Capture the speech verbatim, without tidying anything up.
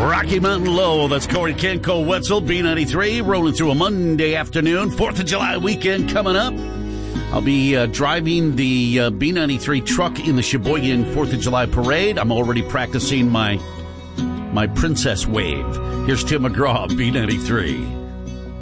Rocky Mountain Low. That's Corey Kent, Cole Wetzel, B ninety-three, rolling through a Monday afternoon. fourth of July weekend coming up. I'll be uh, driving the uh, B ninety-three truck in the Sheboygan fourth of July parade. I'm already practicing my, my princess wave. Here's Tim McGraw, B ninety-three.